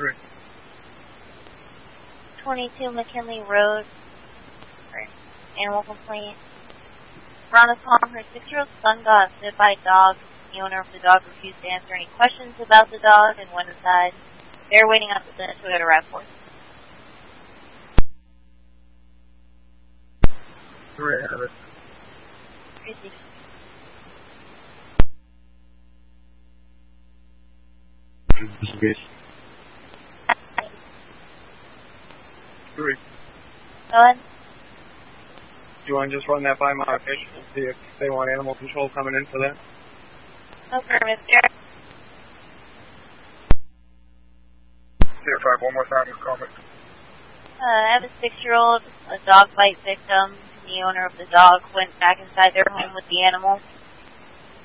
3. 22 McKinley Road. Animal complaint. Rhonda Palm, her 6-year-old son got bit by a dog. The owner of the dog refused to answer any questions about the dog and went inside. They're waiting up at the Toyota RAV4. 3, I have it. Received. Investigation. 3. Go ahead. Do you want to just run that by modification and see if they want animal control coming in for that? Affirmative, sir. 05, one more time, just call me. I have a 6-year-old, a dog bite victim. The owner of the dog went back inside their home with the animal.